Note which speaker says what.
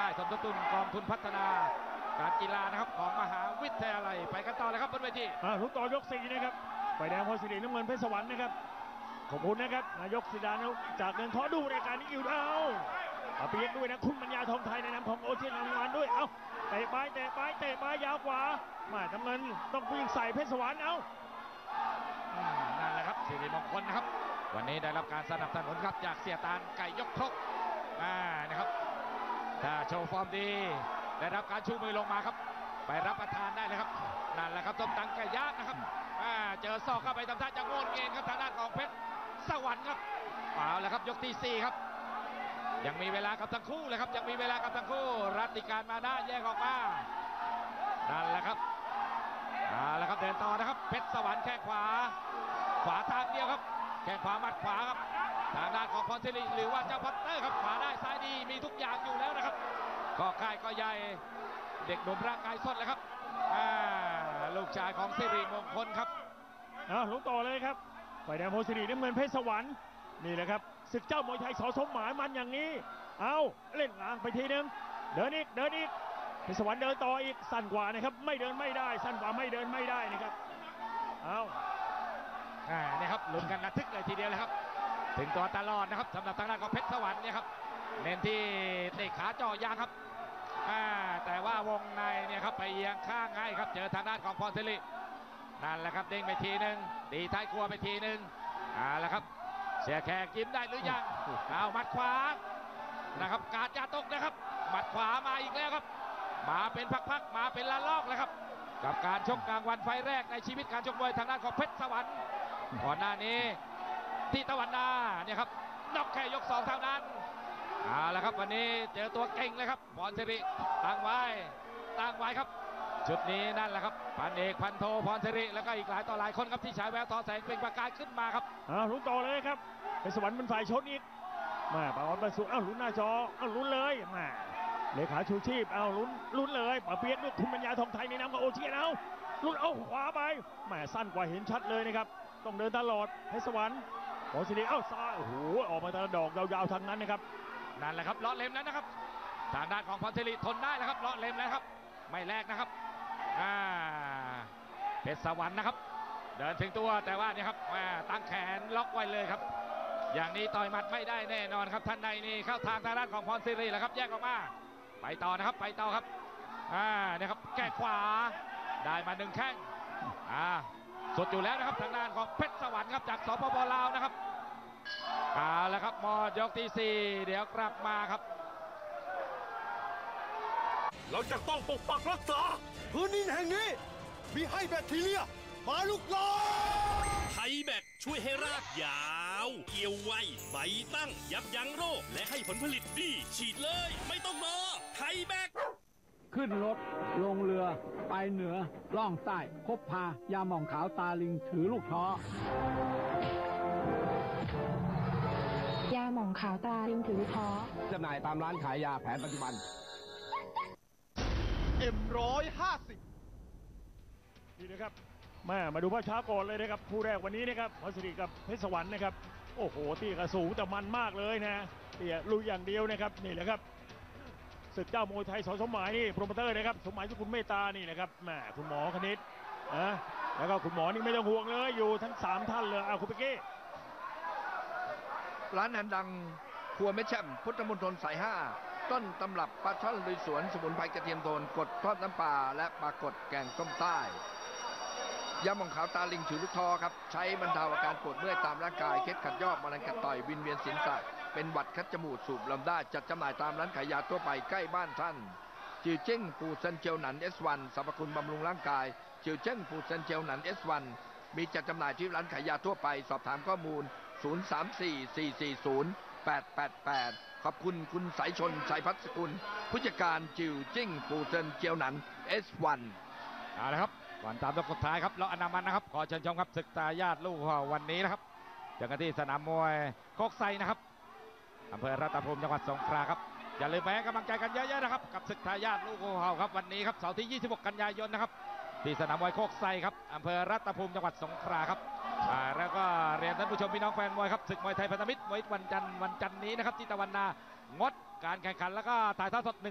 Speaker 1: ได้สมทบทุนกองทุนพัฒนาการกีฬานะครับของมหาวิทยาลัยไปกันต่อเลยครับบนเวที
Speaker 2: ลุ้นต่อยก4นะครับฝ่ายแดงพลศิริน้ำเงินเพชรสวรรค์นะครับขอบคุณนะครับนายกศิดานุจากเงินทอดูรายการนี้อยู่เอาเปียกด้วยนะคุณปัญญาทองไทยในนามของโอเชียนรางวัลด้วยเตะไปยาวกว่ามาน้ำเงินต้องวิ่งใส่เพชรสวรรค์
Speaker 1: นั่นแหละครับสิริมงคลนะครับวันนี้ได้รับการสนับสนุนครับจากเสียตาลไก่ยกครกนะครับถ้าโชว์ฟอร์มดีได้รับการชูมือลงมาครับไปรับประทานได้เลยครับนั่นแหละครับต้มตังไก่ย่างนะครับเจอศอกเข้าไปทำท่าจะโงนเงินครับทางด้านของเพชรสวรรค์ครับเอาละครับยกที่4ครับยังมีเวลากับทั้งคู่เลยครับยังมีเวลากับทั้งคู่รัติการมานะแยกออกมานั่นแหละครับเอาละครับเดินต่อนะครับเพชรสวรรค์แข้งขวาทางเดียวครับแข้งขวาหมัดขวาครับทางด้านของพรศิริหรือว่าเจ้าพัตเตอร์ครับขวาได้ซ้ายดีมีทุกอย่างอยู่แล้วนะครับก็ค่ายก็ใหญ่เด็กหนุ่มร่างกายสดเลยครับลูกชายของสิริมงคลครับ
Speaker 2: ลุกต่อเลยครับฝ่ายแดงพลศิริน้ำเงินเพชรสวรรค์นี่แหละครับศึกเจ้ามวยไทยสสมหมายมันอย่างนี้เล่นล้างไปทีนึงเดินอีกเพชรสวรรค์เดินต่ออีกสั้นกว่านะครับไม่เดินไม่ได้สั้นกว่าไม่เดินไม่ได้นะครับ
Speaker 1: นี่ครับลุ้นกันระทึกเลยทีเดียวเลยครับถึงตัวตลอดนะครับสำหรับทางด้านของเพชรสวรรค์เนี่ยครับเน้นที่เตะขาจ่อยางครับแต่ว่าวงในเนี่ยครับไปเอียงข้างให้ครับเจอทางด้านของพรศิรินั่นแหละครับเด้งไปทีนึงตีท้ายครัวไปทีนึงแล้วครับเสียแขกยิ้มได้หรือยังหมัดขวานะครับกาดยาตกนะครับหมัดขวามาอีกแล้วครับมาเป็นพักๆมาเป็นละลอกเลยครับกับการชกกลางวันไฟแรกในชีวิตการชกมวยทางด้านของเพชรสวรรค์ก่อนหน้านี้ที่ตะวันนาเนี่ยครับน็อกแค่ยก2เท่านั้นแล้วครับวันนี้เจอตัวเก่งเลยครับพรศิริตั้งไว้ครับจุดนี้นั่นแหละครับพันเอกพันโทพรศิริแล้วก็อีกหลายต่อหลายคนครับที่ฉายแววทอแสงเป็นประกายขึ้นมาครับ
Speaker 2: ลุ้นต่อเลยครับเพชรสวรรค์เป็นฝ่ายชนอีกปาออนประสุลุ้นหน้าจอลุ้นเลยเลขาชูชีพลุ้นเลยปะเปียกด้วยคุณปัญญาทองไทยในนามของโอเชียนลุ้นขวาไปสั้นกว่าเห็นชัดเลยนะครับต้องเดินตลอดเพชรสวรรค์พรศิริซ้ายออกมาแต่ละดอกยาวๆทางนั้นนะครับ
Speaker 1: นั่นแหละครับเลาะเล็มแล้วนะครับทางด้านของพรศิริทนได้แล้วครับเลาะเล็มแล้วครับไม่แลกนะครับเพชรสวรรค์นะครับเดินถึงตัวแต่ว่าเนี่ยครับตั้งแขนล็อกไว้เลยครับอย่างนี้ต่อยหมัดไม่ได้แน่นอนครับท่านในนี่เข้าทางด้านของพรศิริแล้วครับแยกออกมาไปต่อนะครับไปต่อครับเนี่ยครับแก้ขวาได้มา1แข้งสดอยู่แล้วนะครับทางด้านของเพชรสวรรค์ครับจากสปป.ลาวนะครับแล้วครับหมดยกที่4เดี๋ยวกลับมาครับ
Speaker 3: เราจะต้องปกปักรักษาพื้นดินแห่งนี้มีให้แบคทีเรียมาลุกลาม
Speaker 4: ไทยแบคช่วยให้รากยาวเกี่ยวไวใบตั้งยับยั้งโรคและให้ผลผลิตดีฉีดเลยไม่ต้องรอไทยแบค
Speaker 5: ขึ้นรถลงเรือไปเหนือล่องใต้พบพายาหม่องขาวตาลิงถือลูกท้
Speaker 6: อยาหม่องขาวตาลิงถือท้อ
Speaker 5: จำหน่ายตามร้านขายยาแผนปัจจุบัน
Speaker 3: M150
Speaker 2: นี่นะครับมาดูภาพช้าก่อนเลยนะครับคู่แรกวันนี้นะครับพรศิริกับเพชรสวรรค์นะครับโอ้โหตีกระสูงแต่มันมากเลยนะเตี่ยลุยอย่างเดียวนะครับนี่แหละครับศึกเจ้ามวยไทยสสมหมายนี่โปรโมเตอร์นะครับสมหมายสุขุมเมตตานี่นะครับคุณหมอคณิตแล้วก็คุณหมอนี่ไม่ต้องห่วงเลยอยู่ทั้ง3ท่านเลยคุณเป๊กกี้
Speaker 7: ร้านอาหารดังครัวแม่แช่มพุทธมณฑลสาย5ต้นตำรับปลาช่อนลุยสวนสมุนไพรกระเทียมโทนกดทอดน้ำปลาและปลากดแกงส้มใต้ยาหม่องขาวตาลิงถือลูกทอครับใช้บรรเทาอาการปวดเมื่อยตามร่างกายเคล็ดขัดยอกมะเร็งกัดต่อยวินเวียนศีรษะเป็นหวัดคัดจมูกสูบลมได้จัดจำหน่ายตามร้านขายยาทั่วไปใกล้บ้านท่านจิวเจิ้งปูเซนเจียวหนัน S1 สรรพคุณบำรุงร่างกายจิวเจิ้งปูเซนเจียวหนัน S1 มีจัดจำหน่ายที่ร้านขายยาทั่วไปสอบถามข้อมูล034-440-888ขอบคุณคุณสายชนชัยพัฒน์สกุลผู้จัดการจิวจิ้งปูเซนเจียวหนัน S1
Speaker 1: เอาละครับก่อนตามตัวสุดท้ายครับเราอนามันนะครับขอเชิญชมครับศึกทายาทลูกวันนี้นะครับเจอกันที่สนามมวยโคกไซนะครับอำเภอรัตภูมิจังหวัดสงขลาครับอย่าลืมไปให้กำลังใจกันเยอะๆนะครับกับศึกทายาทลูกเห่าครับวันนี้ครับเสาร์ที่26กันยายนนะครับที่สนามมวยโคกไซครับอำเภอรัตภูมิจังหวัดสงขลาครับแล้วก็เรียนท่านผู้ชมพี่น้องแฟนมวยครับศึกมวยไทยพันธมิตรวันจันทร์นี้นะครับที่ตะวันนางดการแข่งขันแล้วก็ถ่ายทอดสด